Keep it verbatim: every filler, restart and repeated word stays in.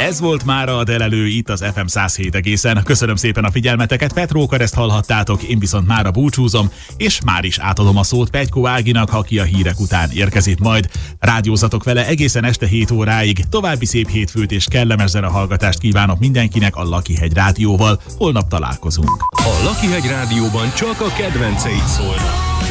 Ez volt mára a Delelő itt az ef em száz hét egészen. Köszönöm szépen a figyelmeteket, Petrókar, ezt hallhattátok, én viszont mára búcsúzom, és már is átadom a szót Petykó Áginak, aki a hírek után érkezik majd. Rádiózatok vele egészen este hét óráig. További szép hétfőt és kellemes zenehallgatást kívánok mindenkinek a Lakihegy Rádióval. Holnap találkozunk. A Lakihegy Rádióban csak a kedvenceid szólnak.